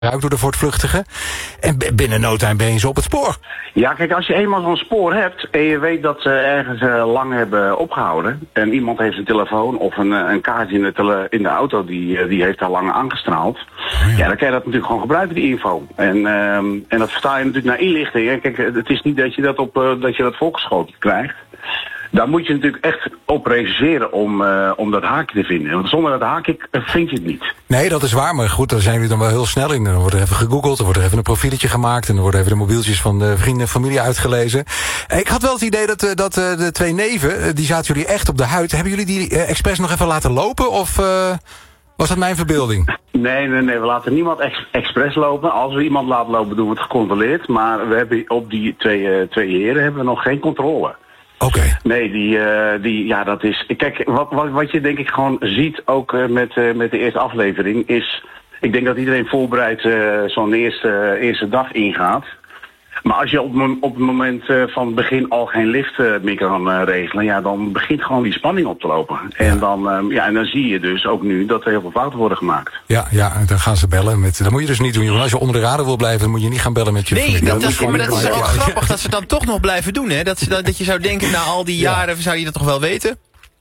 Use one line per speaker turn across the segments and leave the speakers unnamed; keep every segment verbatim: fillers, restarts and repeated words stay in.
door de voortvluchtigen. En binnen no time ben je zo op het spoor.
Ja, kijk, als je eenmaal zo'n spoor hebt en je weet dat ze ergens uh, lang hebben opgehouden en iemand heeft een telefoon of een, een kaartje in de, tele, in de auto die, die heeft daar lang aangestraald, oh ja. ja, dan kan je dat natuurlijk gewoon gebruiken, die info. En, uh, en dat vertaal je natuurlijk naar inlichting. Hè. Kijk, het is niet dat je dat, op, uh, dat, je dat voorgeschoten krijgt. Daar moet je natuurlijk echt op reserveren om, uh, om dat haakje te vinden. Want zonder dat haakje vind je het niet.
Nee, dat is waar. Maar goed, daar zijn jullie dan wel heel snel in. Dan wordt er even gegoogeld, er wordt er even een profieletje gemaakt, en dan worden even de mobieltjes van de vrienden en familie uitgelezen. Ik had wel het idee dat, dat de twee neven, die zaten jullie echt op de huid. Hebben jullie die uh, expres nog even laten lopen? Of uh, was dat mijn verbeelding?
Nee, nee, nee. We laten niemand ex expres lopen. Als we iemand laten lopen, doen we het gecontroleerd. Maar we hebben op die twee, uh, twee heren hebben we nog geen controle.
Oké. Okay.
Nee, die, uh, die, ja, dat is... Kijk, wat, wat, wat je denk ik gewoon ziet, ook uh, met, uh, met de eerste aflevering, is... Ik denk dat iedereen voorbereid uh, zo'n eerste, uh, eerste dag ingaat. Maar als je op, op het moment uh, van het begin al geen lift uh, meer kan uh, regelen, ja, dan begint gewoon die spanning op te lopen. Ja. En, dan, uh, ja, en dan zie je dus ook nu dat er heel veel fouten worden gemaakt.
Ja, ja, en dan gaan ze bellen. Met, dat moet je dus niet doen, jongen. Als je onder de radar wil blijven, dan moet je niet gaan bellen met je
nee,
familie.
Dat, dat,
dat
maar dat is wel
ja.
grappig dat ze dan toch nog blijven doen, hè? Dat, dat, dat je zou denken, na al die jaren, ja. zou je dat toch wel weten?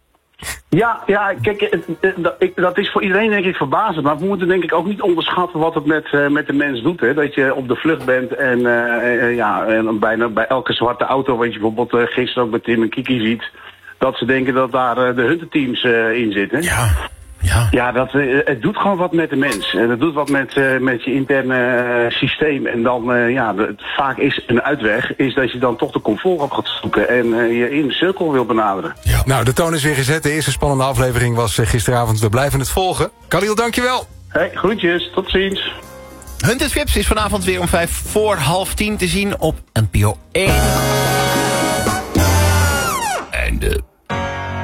Ja, ja, kijk, dat is voor iedereen denk ik verbazend. Maar we moeten denk ik ook niet onderschatten wat het met, uh, met de mens doet. Hè? Dat je op de vlucht bent en, uh, uh, ja, en bijna bij elke zwarte auto, wat je bijvoorbeeld uh, gisteren ook met Tim en Kiki ziet, dat ze denken dat daar uh, de hunterteams uh, in zitten.
Ja. Ja,
ja dat, uh, het doet gewoon wat met de mens. En het doet wat met, uh, met je interne uh, systeem. En dan, uh, ja, de, vaak is een uitweg, is dat je dan toch de comfort op gaat zoeken en uh, je in de cirkel wil benaderen.
Ja. Nou, de toon is weer gezet. De eerste spannende aflevering was uh, gisteravond. We blijven het volgen. Khalil, dankjewel.
Hey, groetjes. Tot ziens.
Hunters Vips is vanavond weer om vijf voor half tien te zien op N P O één.